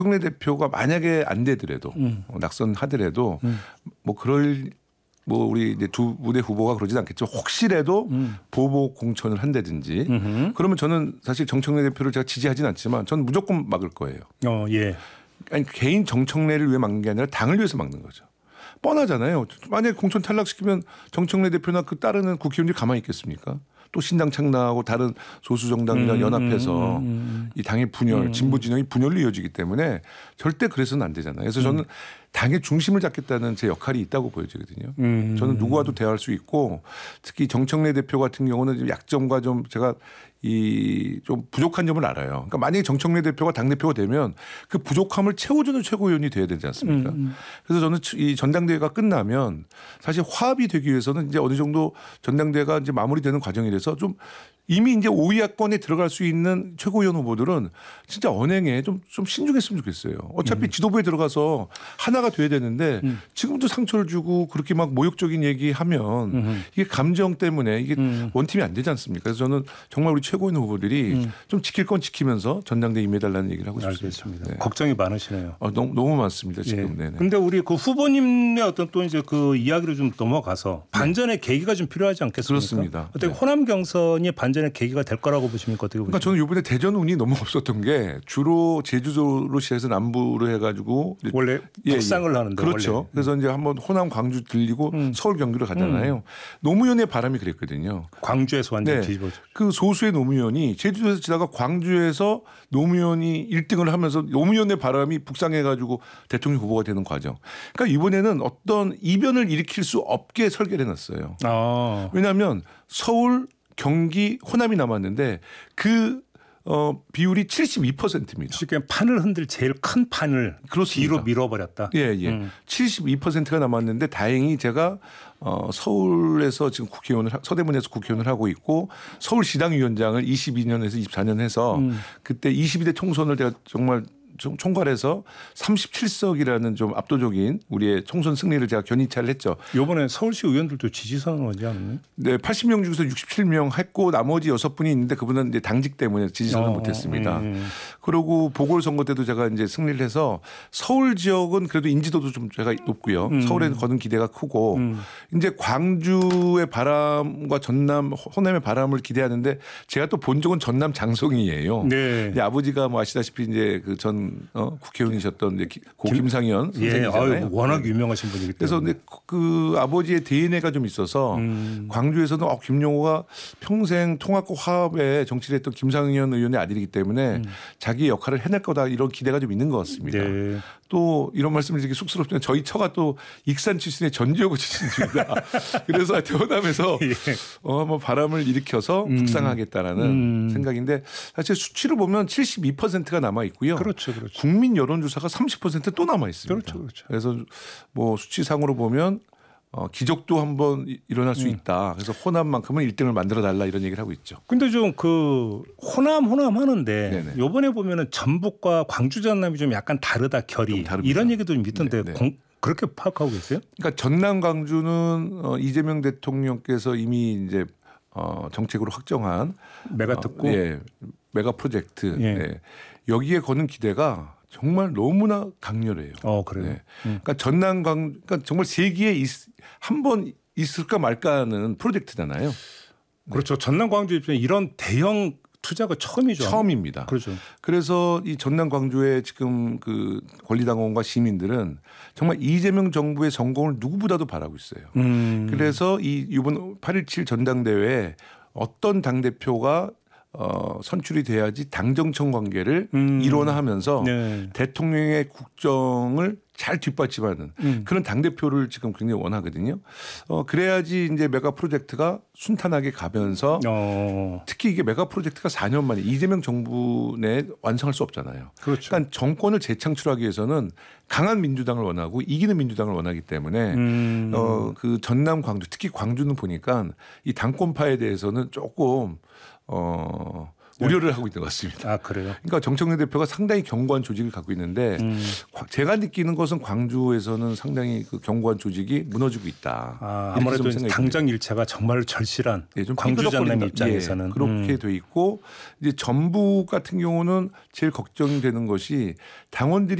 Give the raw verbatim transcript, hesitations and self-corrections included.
정청래 대표가 만약에 안 되더라도 음. 낙선하더라도 음. 뭐 그럴 뭐 우리 이제 두 무대 후보가 그러진 않겠지만 혹시라도 음. 보복 공천을 한다든지 음흠. 그러면 저는 사실 정청래 대표를 제가 지지하진 않지만 저는 무조건 막을 거예요. 어, 예. 아니, 개인 정청래를 위해 막는 게 아니라 당을 위해서 막는 거죠. 뻔하잖아요. 만약에 공천 탈락시키면 정청래 대표나 그 따르는 국회의원들이 가만히 있겠습니까? 또 신당 창당하고 다른 소수 정당이랑 음, 연합해서 음, 음, 이 당의 분열, 음. 진보 진영이 분열로 이어지기 때문에 절대 그래서는 안 되잖아요. 그래서 저는 당의 중심을 잡겠다는 제 역할이 있다고 보여지거든요. 음. 저는 누구와도 대화할 수 있고 특히 정청래 대표 같은 경우는 좀 약점과 좀 제가 이 좀 부족한 점을 알아요. 그러니까 만약에 정청래 대표가 당대표가 되면 그 부족함을 채워주는 최고위원이 돼야 되지 않습니까? 음. 그래서 저는 이 전당대회가 끝나면 사실 화합이 되기 위해서는 이제 어느 정도 전당대회가 이제 마무리되는 과정이라서 좀 이미 이제 오 위야권에 들어갈 수 있는 최고위원 후보들은 진짜 언행에 좀, 좀 신중했으면 좋겠어요. 어차피 음. 지도부에 들어가서 하나가 돼야 되는데 음. 지금도 상처를 주고 그렇게 막 모욕적인 얘기하면 음. 이게 감정 때문에 이게 음. 원팀이 안 되지 않습니까? 그래서 저는 정말 우리 최고위원 후보들이 음. 좀 지킬 건 지키면서 전당대회 임해달라는 얘기를 하고 싶습니다. 알겠습니다. 네. 걱정이 많으시네요. 아, 너무, 너무 많습니다. 지금. 네. 근데 우리 그 후보님의 어떤 또 이제 그 이야기로 좀 넘어가서 반전의 네. 계기가 좀 필요하지 않겠습니까? 그렇습니다. 어떻게 네. 호남 경선이 반전의 계기가 될 거라고 보십니까? 어떻게 보십니까? 그러니까 저는 이번에 대전 운이 너무 없었던 게 주로 제주도로 시작해서 남부로 해가지고 원래 북상을 예, 예. 하는데 그렇죠. 원래. 그래서 이제 한번 호남 광주 들리고 음. 서울 경기로 가잖아요. 음. 노무현의 바람이 그랬거든요. 광주에서 완전 네. 뒤집어져. 그 소수의 노무현이 제주도에서 지다가 광주에서 노무현이 일 등을 하면서 노무현의 바람이 북상해가지고 대통령 후보가 되는 과정. 그러니까 이번에는 어떤 이변을 일으킬 수 없게 설계를 해놨어요. 아. 왜냐하면 서울 경기 호남이 남았는데 그 어, 비율이 칠십이 퍼센트입니다. 쉽게 판을 흔들 제일 큰 판을 그렇습니다. 뒤로 밀어버렸다. 예, 예. 음. 칠십이 퍼센트가 남았는데 다행히 제가 어, 서울에서 지금 국회의원을 서대문에서 국회의원을 하고 있고 서울시당위원장을 이십이 년에서 이십사 년 해서 음. 그때 이십이 대 총선을 제가 정말 총괄해서 삼십칠 석이라는 좀 압도적인 우리의 총선 승리를 제가 견인차를 했죠. 이번에 서울시 의원들도 지지선을 하지 않나요? 네, 팔십 명 중에서 육십칠 명 했고 나머지 여섯 분이 있는데 그분은 이제 당직 때문에 지지선을 어, 못했습니다. 음. 그리고 보궐선거 때도 제가 이제 승리를 해서 서울 지역은 그래도 인지도도 좀 제가 높고요. 음. 서울에 거는 기대가 크고 음. 이제 광주의 바람과 전남 호남의 바람을 기대하는데 제가 또 본 적은 전남 장성이에요. 네. 아버지가 뭐 아시다시피 이제 그 전 어, 국회의원이셨던 이제 고 김, 김상현 선생님이잖아요. 예, 워낙 유명하신 분이기 때문에. 그래서 근데 그 아버지의 디엔에이가 좀 있어서 음. 광주에서는 어, 김용호가 평생 통합과 화합에 정치를 했던 김상현 의원의 아들이기 때문에 음. 자기 역할을 해낼 거다 이런 기대가 좀 있는 것 같습니다. 네. 또 이런 말씀을 드리기 쑥스럽지만 저희 처가 또 익산 출신의 전지여고 출신입니다. 그래서 호남에서 예. 어, 한번 바람을 일으켜서 음. 북상하겠다라는 음. 생각인데 사실 수치로 보면 칠십이 퍼센트가 남아 있고요. 그렇죠, 그렇죠. 국민 여론조사가 삼십 퍼센트 또 남아 있습니다. 그렇죠, 그렇죠. 그래서 뭐 수치상으로 보면 어, 기적도 한번 일어날 수 음. 있다. 그래서 호남만큼은 일 등을 만들어 달라 이런 얘기를 하고 있죠. 근데 좀 그 호남 호남 하는데 이번에 보면은 전북과 광주 전남이 좀 약간 다르다 결이 이런 얘기도 좀 있던데 공, 그렇게 파악하고 계세요? 그러니까 전남 광주는 어, 이재명 대통령께서 이미 이제 어, 정책으로 확정한 메가 특구, 어, 예, 메가 프로젝트 예. 예. 여기에 거는 기대가 정말 너무나 강렬해요. 어, 그래요. 네. 음. 그러니까 전남 광, 그러니까 정말 세기에 한 번 있을까 말까하는 프로젝트잖아요. 그렇죠. 네. 전남 광주 입장에 이런 대형 투자가 처음이죠. 처음입니다. 그렇죠. 그래서 이 전남 광주의 지금 그 권리당원과 시민들은 정말 이재명 정부의 성공을 누구보다도 바라고 있어요. 음. 그래서 이 이번 팔 일칠 전당대회에 어떤 당대표가 어, 선출이 돼야지 당정청 관계를 음. 일원화하면서 네. 대통령의 국정을 잘 뒷받침하는 음. 그런 당대표를 지금 굉장히 원하거든요. 어, 그래야지 이제 메가 프로젝트가 순탄하게 가면서 어. 특히 이게 메가 프로젝트가 사 년 만에 이재명 정부 내에 완성할 수 없잖아요. 그렇죠. 그러니까 정권을 재창출하기 위해서는 강한 민주당을 원하고 이기는 민주당을 원하기 때문에 음. 어, 그 전남 광주 특히 광주는 보니까 이 당권파에 대해서는 조금 어 우려를 하고 있는 것 같습니다. 아 그래요? 그러니까 정청래 대표가 상당히 견고한 조직을 갖고 있는데 음. 제가 느끼는 것은 광주에서는 상당히 그 견고한 조직이 무너지고 있다. 아, 아무래도 당장 일체가 정말 절실한 예, 좀 광주 전남 입장에서는 예, 그렇게 음. 돼 있고 이제 전북 같은 경우는 제일 걱정되는 것이 당원들이